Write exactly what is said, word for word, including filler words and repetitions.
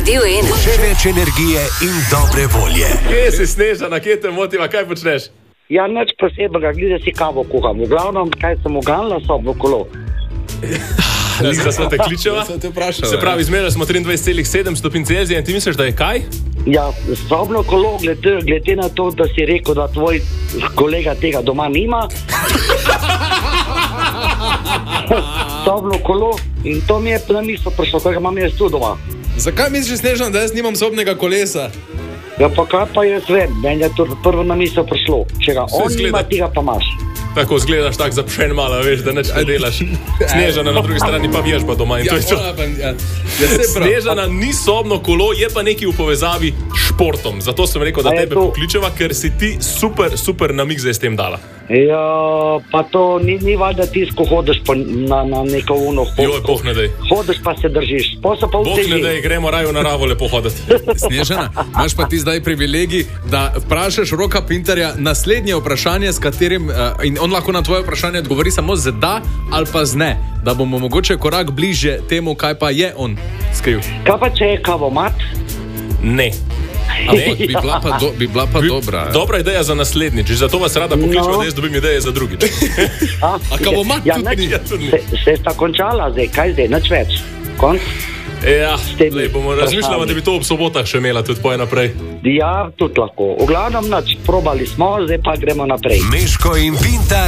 Radio ena. Še več energije in dobre volje. Kje si, Snežana, kje te motiva, kaj počneš? Ja, nič posebnega, glede si kavo kuham. V glavnem, kaj sem uganila, sobno kolo. Zdaj smo te kličeva. Sem te vprašal. Se pravi, izmerili smo triindvajset celih sedem stopinj Celzija in ti misliš, da je kaj? Ja, sobno kolo, glede, glede na to, da si rekel, da tvoj kolega tega doma nima. Sobno kolo in to mi je na misel prišlo, kaj ga imam jaz tu doma. Zakaj misliš, Snežana, da jaz nimam sobnega kolesa? Ja, pa kaj pa jaz vem, meni je to prvo na misel prišlo. Če ga Vse on zgleda. nima, ti ga pa imaš. Tako zgledaš tak zapšen malo, veš, da nič ne delaš. Snežana na drugi strani pa vježba doma in to je to. ona pa, ja. Ja, saj prav. Snežana ni sobno kolo, je pa nekaj v povezavi s športom. Zato sem rekel, da A je tebe to- pokličeva, ker si ti super, super namig zdaj s tem dala. Ja, pa to ni, ni valjda tisto, ko hodiš pa na, na neko uno. Joj, boh ne dej. Hodiš pa se držiš. Pa se pa Boh ne vteži. dej, gremo raje v naravo lepo hoditi. Snežana, imaš pa ti zdaj privilegij, da vprašaš Roka Pintarja naslednje vprašanje, s katerim uh, in on lahko na tvoje vprašanje odgovori samo z da ali pa z ne, da bomo mogoče korak bliže temu, kaj pa je on skril. Kaj pa če je kavomat? Ne. Ne, bi bila pa, do, bi bila pa Bi- dobra. Dobra ideja za naslednjič, zato vas rada pokličem, No. da jaz dobim ideje za drugič. A, A kavomat ja, tudi nič, ni? Ja, tudi ni. se, se sta končala zdaj, kaj zdaj, nič več. Konc? Ja, temi lej, bomo razmišljali, vprašanji. da bi to ob sobotah še imela tudi poje naprej. Ja, tudi lahko. V glavnem, nič, probali smo, zdaj pa gremo naprej. Meško in Pintar.